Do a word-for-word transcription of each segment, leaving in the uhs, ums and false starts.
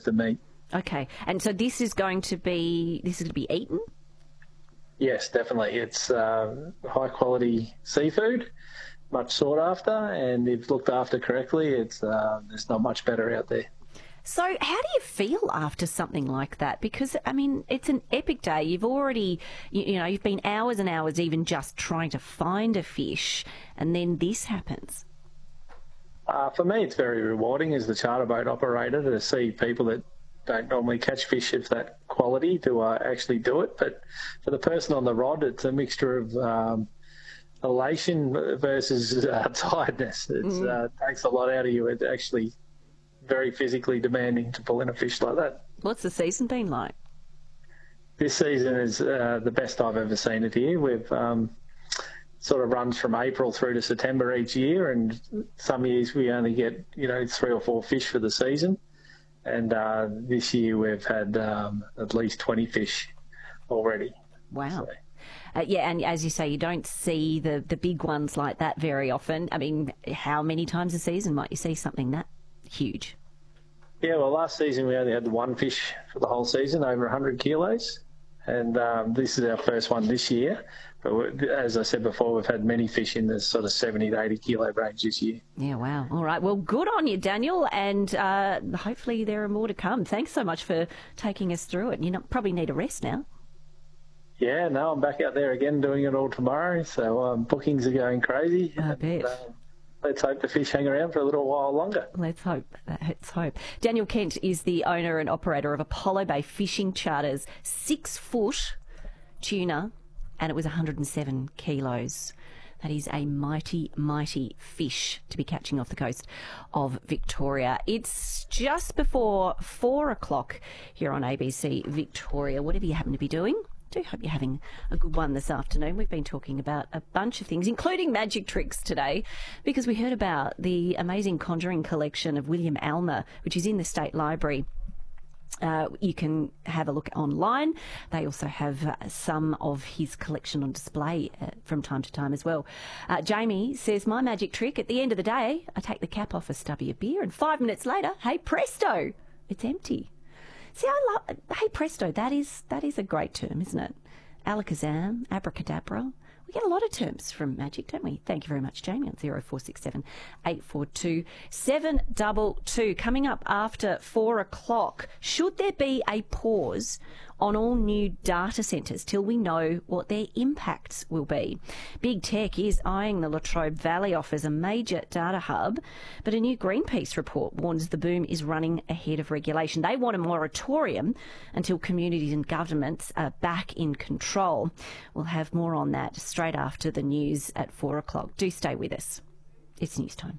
the meat. Okay, and so this is going to be this is going to be eaten? Yes, definitely. It's uh, high quality seafood, much sought after, and if looked after correctly, it's uh, there's not much better out there. So how do you feel after something like that? Because, I mean, it's an epic day. You've already, you, you know, you've been hours and hours even just trying to find a fish, and then this happens. Uh, for me, it's very rewarding as the charter boat operator to see people that don't normally catch fish of that quality to uh, actually do it. But for the person on the rod, it's a mixture of um, elation versus uh, tiredness. It Mm. uh, takes a lot out of you. It actually very physically demanding to pull in a fish like that. What's the season been like? This season is uh, the best I've ever seen it here. We've um, sort of runs from April through to September each year, and some years we only get, you know, three or four fish for the season. And uh, this year we've had um, at least twenty fish already. Wow. So. Uh, yeah, and as you say, you don't see the, the big ones like that very often. I mean, how many times a season might you see something that huge? Yeah, well, last season we only had one fish for the whole season, over one hundred kilos. And um, this is our first one this year. But as I said before, we've had many fish in the sort of seventy to eighty kilo range this year. Yeah, wow. All right. Well, good on you, Daniel, and uh, hopefully there are more to come. Thanks so much for taking us through it. You know, probably need a rest now. Yeah, no, I'm back out there again doing it all tomorrow. So um, bookings are going crazy. I and, bet. Uh, let's hope the fish hang around for a little while longer. Let's hope. Let's hope. Daniel Kent is the owner and operator of Apollo Bay Fishing Charters, six foot tuna, and it was one hundred seven kilos. That is a mighty, mighty fish to be catching off the coast of Victoria. It's just before four o'clock here on A B C Victoria. Whatever you happen to be doing, I do hope you're having a good one this afternoon. We've been talking about a bunch of things, including magic tricks today, because we heard about the amazing conjuring collection of William Alma, which is in the State Library. Uh, you can have a look online. They also have uh, some of his collection on display uh, from time to time as well. Uh, Jamie says, my magic trick, at the end of the day, I take the cap off a stubby of beer and five minutes later, hey presto, it's empty. See, I love, hey presto, that is that is a great term, isn't it? Alakazam, abracadabra. We get a lot of terms from magic, don't we? Thank you very much, Jamie, on zero four six seven, eight four two, seven two two. Coming up after four o'clock, should there be a pause on all new data centres till we know what their impacts will be? Big Tech is eyeing the Latrobe Valley off as a major data hub, but a new Greenpeace report warns the boom is running ahead of regulation. They want a moratorium until communities and governments are back in control. We'll have more on that straight after the news at four o'clock. Do stay with us. It's news time.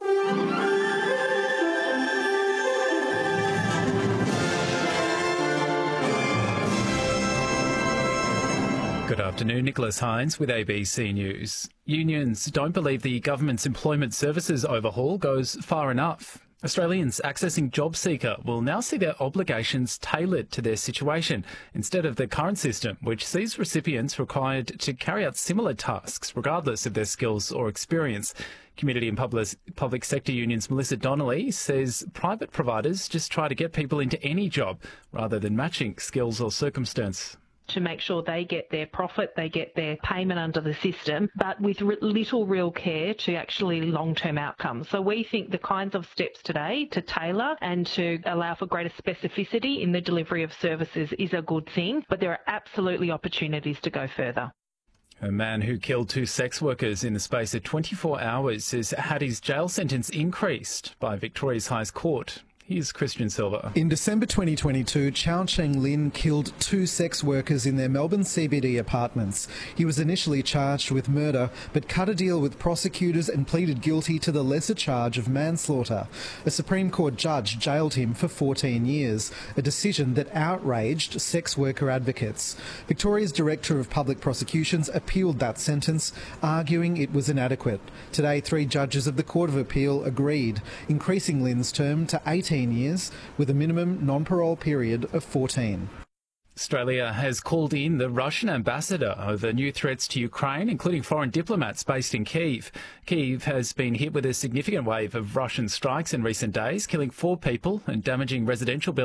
Good afternoon, Nicholas Hines with A B C News. Unions don't believe the government's employment services overhaul goes far enough. Australians accessing JobSeeker will now see their obligations tailored to their situation instead of the current system, which sees recipients required to carry out similar tasks regardless of their skills or experience. Community and public, public sector unions Melissa Donnelly says private providers just try to get people into any job rather than matching skills or circumstance. To make sure they get their profit, they get their payment under the system, but with r- little real care to actually long-term outcomes. So we think the kinds of steps today to tailor and to allow for greater specificity in the delivery of services is a good thing, but there are absolutely opportunities to go further. A man who killed two sex workers in the space of twenty-four hours has had his jail sentence increased by Victoria's highest court. Here's Christian Silva. In December twenty twenty-two, Chow Cheng Lin killed two sex workers in their Melbourne C B D apartments. He was initially charged with murder, but cut a deal with prosecutors and pleaded guilty to the lesser charge of manslaughter. A Supreme Court judge jailed him for fourteen years, a decision that outraged sex worker advocates. Victoria's Director of Public Prosecutions appealed that sentence, arguing it was inadequate. Today, three judges of the Court of Appeal agreed, increasing Lin's term to eighteen years with a minimum non-parole period of fourteen. Australia has called in the Russian ambassador over new threats to Ukraine, including foreign diplomats based in Kyiv. Kyiv has been hit with a significant wave of Russian strikes in recent days, killing four people and damaging residential buildings.